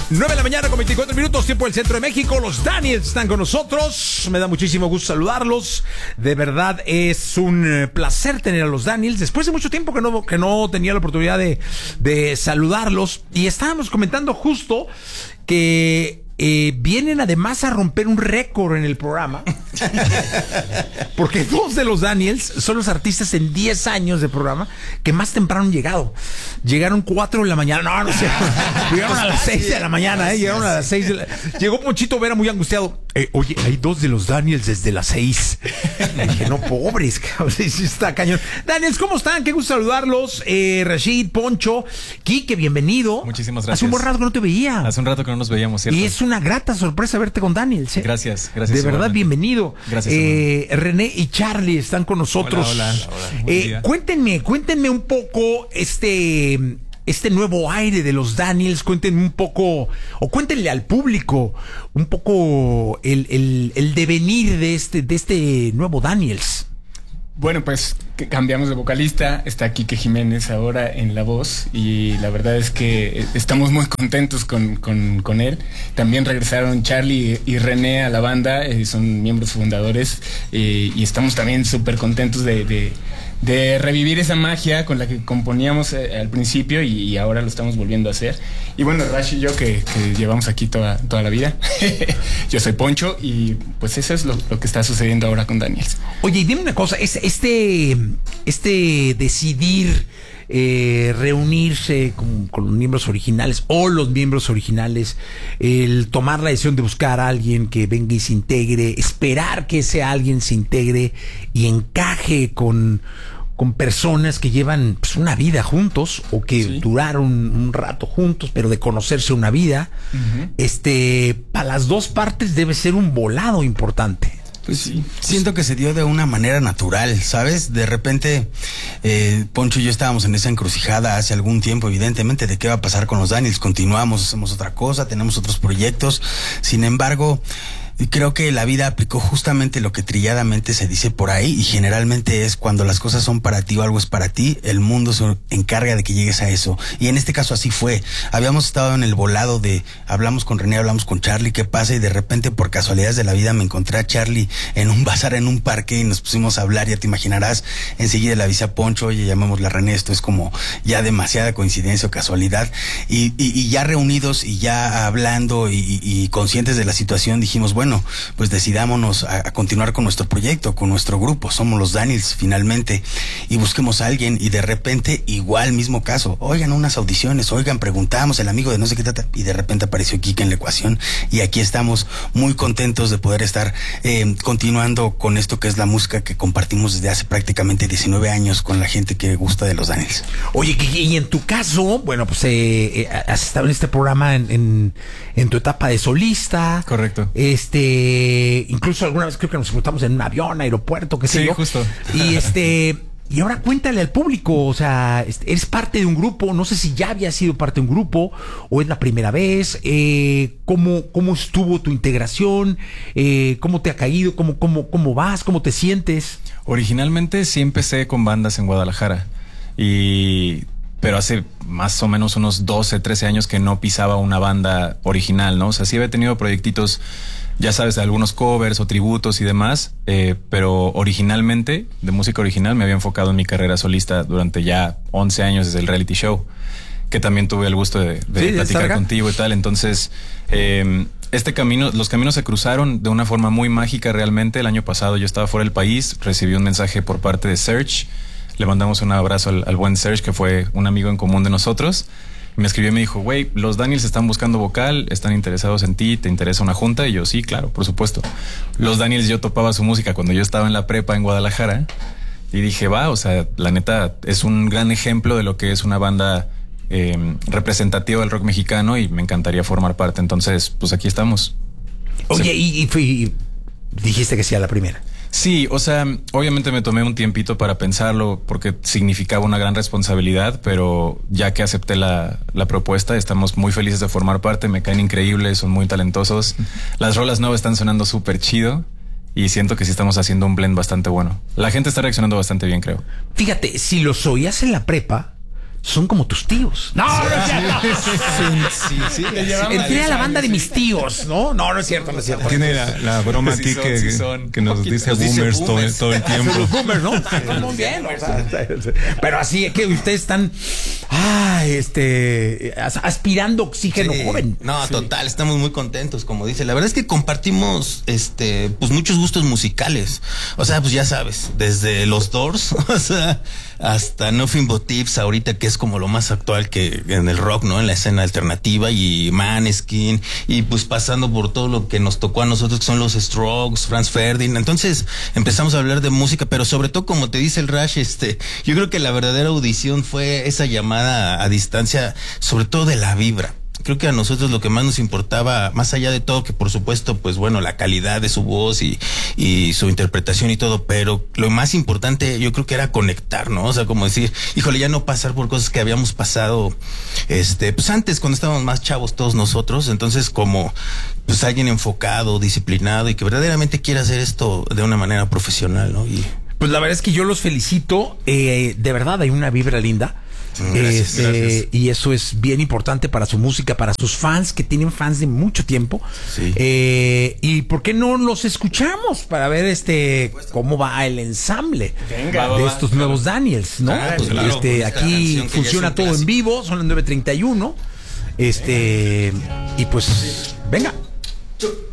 9 de la mañana con 24 minutos, tiempo del centro de México. Los Daniels están con nosotros. Me da muchísimo gusto saludarlos. De verdad es un placer tener a los Daniels. Después de mucho tiempo que no tenía la oportunidad de saludarlos. Y estábamos comentando justo que vienen además a romper un récord en el programa. Porque dos de los Daniels son los artistas en 10 años de programa que más temprano han llegado. Llegaron 4 de la mañana. No sé. Llegaron a las 6 de la mañana, Llegaron a las 6 de la... Llegó Ponchito Vera muy angustiado. Oye, hay dos de los Daniels desde las 6. Le dije, no, pobres, sí está cañón. Daniels, ¿cómo están? Qué gusto saludarlos. Rashid, Poncho, Quique, bienvenido. Muchísimas gracias. Hace un buen rato que no te veía. Hace un rato que no nos veíamos, ¿cierto? Y es una grata sorpresa verte con Daniels. Gracias. De verdad, igualmente. Bienvenido. Gracias. René y Charlie están con nosotros. Hola. Cuéntenme un poco este nuevo aire de los Daniels. Cuéntenme un poco, o cuéntenle al público un poco el devenir de este nuevo Daniels. Bueno, pues cambiamos de vocalista, está Quique Jiménez ahora en la voz y la verdad es que estamos muy contentos con él. También regresaron Charlie y René a la banda, son miembros fundadores y estamos también súper contentos de revivir esa magia con la que componíamos al principio y ahora lo estamos volviendo a hacer. Y bueno, Rash y yo que llevamos aquí toda la vida. Yo soy Poncho y pues eso es lo que está sucediendo ahora con Daniels. Oye, y dime una cosa, este decidir reunirse con los miembros originales o los miembros originales, el tomar la decisión de buscar a alguien que venga y se integre, esperar que ese alguien se integre y encaje con personas que llevan pues, una vida juntos o que duraron un rato juntos, pero de conocerse una vida, para las dos partes debe ser un volado importante. Pues sí. Siento que se dio de una manera natural, ¿sabes? De repente, Poncho y yo estábamos en esa encrucijada hace algún tiempo, evidentemente, de qué va a pasar con los Daniels. Continuamos, hacemos otra cosa, tenemos otros proyectos. Sin embargo, creo que la vida aplicó justamente lo que trilladamente se dice por ahí y generalmente es cuando las cosas son para ti o algo es para ti, el mundo se encarga de que llegues a eso. Y en este caso así fue. Habíamos estado en el volado de, hablamos con René, hablamos con Charlie, ¿qué pasa? Y de repente por casualidades de la vida me encontré a Charlie en un bazar, en un parque y nos pusimos a hablar, ya te imaginarás. Enseguida le avisé a Poncho, oye, llamémosle a René, esto es como ya demasiada coincidencia o casualidad. Y ya reunidos y ya hablando y conscientes de la situación dijimos, bueno, pues decidámonos a continuar con nuestro proyecto, con nuestro grupo, somos los Daniels finalmente, y busquemos a alguien y de repente, igual mismo caso, oigan unas audiciones, preguntamos, el amigo de no sé qué trata, y de repente apareció Kike en la ecuación, y aquí estamos muy contentos de poder estar continuando con esto que es la música que compartimos desde hace prácticamente 19 años con la gente que gusta de los Daniels. Oye, Kike, y en tu caso, bueno, pues has estado en este programa en tu etapa de solista. Correcto. Incluso alguna vez creo que nos juntamos en un avión, aeropuerto, qué sé yo. Sí, justo. Y ahora cuéntale al público, o sea, eres parte de un grupo, no sé si ya habías sido parte de un grupo o es la primera vez, ¿cómo estuvo tu integración? ¿Cómo te ha caído? ¿Cómo vas? ¿Cómo te sientes? Originalmente sí empecé con bandas en Guadalajara pero hace más o menos unos 12, 13 años que no pisaba una banda original, ¿no? O sea, sí había tenido proyectitos, ya sabes, de algunos covers o tributos y demás, pero originalmente, de música original, me había enfocado en mi carrera solista durante ya 11 años desde el reality show, que también tuve el gusto de platicar contigo y tal. Entonces, los caminos se cruzaron de una forma muy mágica realmente. El año pasado yo estaba fuera del país, recibí un mensaje por parte de Serge. Le mandamos un abrazo al buen Serge, que fue un amigo en común de nosotros. Me escribió y me dijo, güey, los Daniels están buscando vocal, están interesados en ti, ¿te interesa una junta? Y yo, sí, claro, por supuesto. Los Daniels, yo topaba su música cuando yo estaba en la prepa en Guadalajara y dije, o sea, la neta, es un gran ejemplo de lo que es una banda representativa del rock mexicano y me encantaría formar parte. Entonces, pues aquí estamos. Oye, y dijiste que sí a la primera. Sí, o sea, obviamente me tomé un tiempito para pensarlo porque significaba una gran responsabilidad, pero ya que acepté la propuesta, estamos muy felices de formar parte, me caen increíbles, son muy talentosos. Las rolas nuevas están sonando súper chido y siento que sí estamos haciendo un blend bastante bueno. La gente está reaccionando bastante bien, creo. Fíjate, si los oías en la prepa, son como tus tíos. No, no es cierto. Entré a la banda de mis tíos, ¿no? No, no es cierto, no es cierto. Tiene la broma aquí que nos dice boomers todo el tiempo. Los boomers, ¿no? Muy bien. Pero así es que ustedes están aspirando oxígeno joven. No, total, estamos muy contentos, como dice. La verdad es que compartimos pues muchos gustos musicales. O sea, pues ya sabes, desde los Doors, o sea, hasta Nothing But Thieves ahorita, que es como lo más actual que en el rock, ¿no? En la escena alternativa, y Maneskin, y pues pasando por todo lo que nos tocó a nosotros, que son los Strokes, Franz Ferdinand. Entonces empezamos a hablar de música, pero sobre todo, como te dice el Rash, yo creo que la verdadera audición fue esa llamada a distancia, sobre todo de la vibra. Creo que a nosotros lo que más nos importaba, más allá de todo, que por supuesto, pues bueno, la calidad de su voz y su interpretación y todo, pero lo más importante yo creo que era conectar, ¿no? O sea, como decir, híjole, ya no pasar por cosas que habíamos pasado, pues antes, cuando estábamos más chavos todos nosotros. Entonces, como pues alguien enfocado, disciplinado y que verdaderamente quiera hacer esto de una manera profesional, ¿no? Pues la verdad es que yo los felicito, de verdad hay una vibra linda. Gracias. Y eso es bien importante para su música, para sus fans, que tienen fans de mucho tiempo. Sí. Y ¿por qué no los escuchamos para ver cómo va el ensamble de estos nuevos Daniels, ¿no? Pues claro, aquí funciona todo en vivo, son las 9:31. Y pues venga.